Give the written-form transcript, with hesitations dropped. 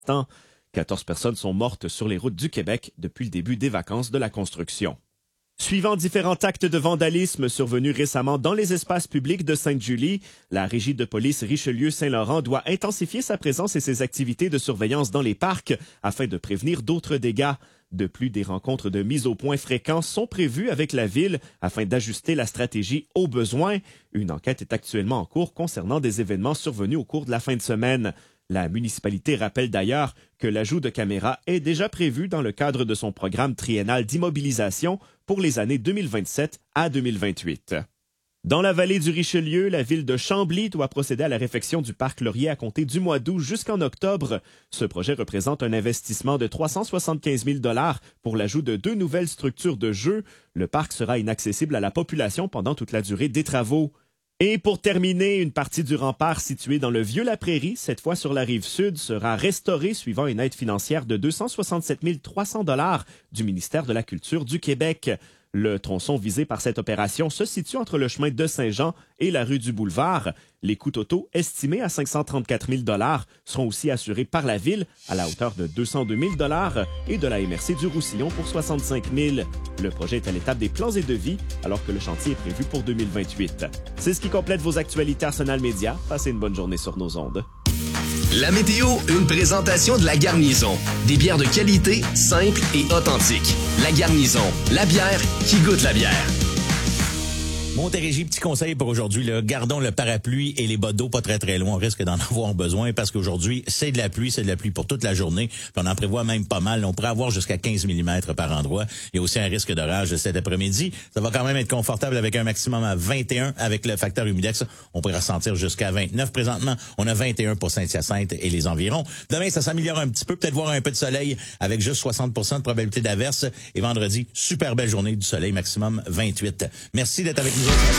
temps. 14 personnes sont mortes sur les routes du Québec depuis le début des vacances de la construction. Suivant différents actes de vandalisme survenus récemment dans les espaces publics de Sainte-Julie, la Régie de police Richelieu-Saint-Laurent doit intensifier sa présence et ses activités de surveillance dans les parcs afin de prévenir d'autres dégâts. De plus, des rencontres de mise au point fréquents sont prévues avec la Ville afin d'ajuster la stratégie aux besoins. Une enquête est actuellement en cours concernant des événements survenus au cours de la fin de semaine. La municipalité rappelle d'ailleurs que l'ajout de caméras est déjà prévu dans le cadre de son programme triennal d'immobilisation pour les années 2027 à 2028. Dans la vallée du Richelieu, la ville de Chambly doit procéder à la réfection du parc Laurier à compter du mois d'août jusqu'en octobre. Ce projet représente un investissement de 375 000 $ pour l'ajout de 2 nouvelles structures de jeu. Le parc sera inaccessible à la population pendant toute la durée des travaux. Et pour terminer, une partie du rempart situé dans le Vieux-la-Prairie, cette fois sur la rive sud, sera restaurée suivant une aide financière de 267 300 $ du ministère de la Culture du Québec. Le tronçon visé par cette opération se situe entre le chemin de Saint-Jean et la rue du Boulevard. Les coûts totaux estimés à 534 000 $ seront aussi assurés par la Ville à la hauteur de 202 000 $ et de la MRC du Roussillon pour 65 000 $. Le projet est à l'étape des plans et devis alors que le chantier est prévu pour 2028. C'est ce qui complète vos actualités Arsenal Média. Passez une bonne journée sur nos ondes. La météo, une présentation de La Garnison. Des bières de qualité, simples et authentiques. La Garnison, la bière qui goûte la bière. Montérégie, petit conseil pour aujourd'hui, là, gardons le parapluie et les bottes d'eau pas très très loin. On risque d'en avoir besoin parce qu'aujourd'hui, c'est de la pluie pour toute la journée. Puis on en prévoit même pas mal. On pourrait avoir jusqu'à 15 mm par endroit. Il y a aussi un risque d'orage cet après-midi. Ça va quand même être confortable avec un maximum à 21 avec le facteur humidex. On pourrait ressentir jusqu'à 29. Présentement, on a 21 pour Saint-Hyacinthe et les environs. Demain, ça s'améliore un petit peu. Peut-être voir un peu de soleil avec juste 60% de probabilité d'averse. Et vendredi, super belle journée du soleil, maximum 28. Merci d'être avec nous.